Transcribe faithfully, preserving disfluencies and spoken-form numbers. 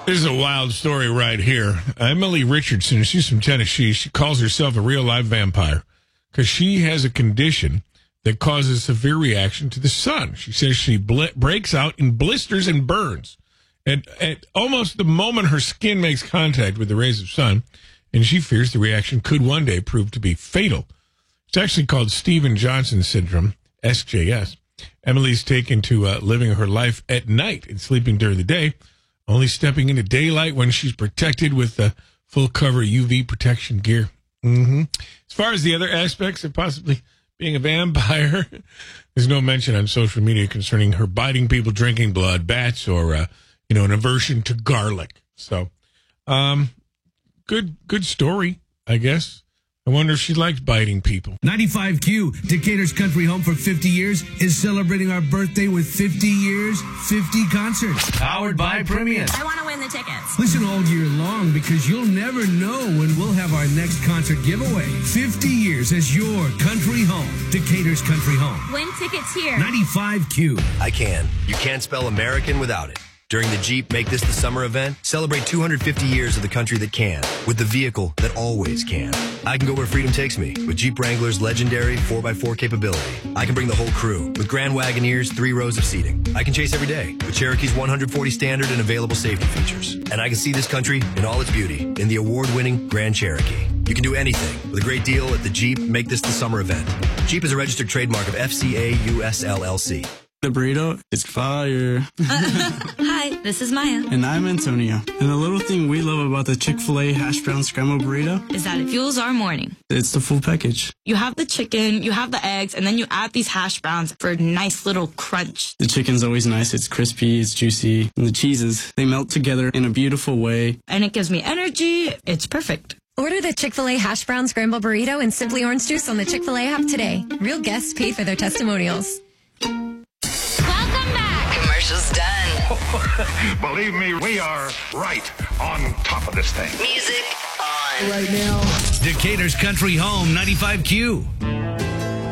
This is a wild story right here. Emily Richardson, she's from Tennessee. She calls herself a real live vampire because she has a condition that causes severe reaction to the sun. She says she bl- breaks out in blisters and burns at, at almost the moment her skin makes contact with the rays of sun, and she fears the reaction could one day prove to be fatal. It's actually called Steven Johnson syndrome, S J S. Emily's taken to uh, living her life at night and sleeping during the day, only stepping into daylight when she's protected with the full cover U V protection gear. Mm-hmm. As far as the other aspects of possibly being a vampire, there's no mention on social media concerning her biting people, drinking blood, bats, or uh, you know, an aversion to garlic. So, um, good, good story, I guess. I wonder if she likes biting people. ninety-five Q, Decatur's country home for fifty years, is celebrating our birthday with fifty years, fifty concerts. Powered by Premium. I want to win the tickets. Listen all year long because you'll never know when we'll have our next concert giveaway. fifty years as your country home. Decatur's country home. Win tickets here. ninety-five Q. I can. You can't spell American without it. During the Jeep Make This the Summer event, celebrate two hundred fifty years of the country that can, with the vehicle that always can. I can go where freedom takes me, with Jeep Wrangler's legendary four by four capability. I can bring the whole crew, with Grand Wagoneer's three rows of seating. I can chase every day, with Cherokee's one hundred forty standard and available safety features. And I can see this country in all its beauty, in the award-winning Grand Cherokee. You can do anything with a great deal at the Jeep Make This the Summer event. Jeep is a registered trademark of F C A U S L L C. The burrito is fire. Hi, this is Maya. And I'm Antonio. And the little thing we love about the Chick-fil-A hash brown scrambled burrito Is that it fuels our morning. it's the full package. You have the chicken, you have the eggs, and then you add these hash browns for a nice little crunch. The chicken's always nice. It's crispy, it's juicy. And the cheeses, they melt together in a beautiful way. And it gives me energy. It's perfect. Order the Chick-fil-A Hash Brown Scramble Burrito and Simply Orange Juice on the Chick-fil-A app today. Real guests pay for their testimonials. Welcome back. Commercials done. Believe me, we are right on top of this thing. Music on. Right now, Decatur's country home, ninety-five Q.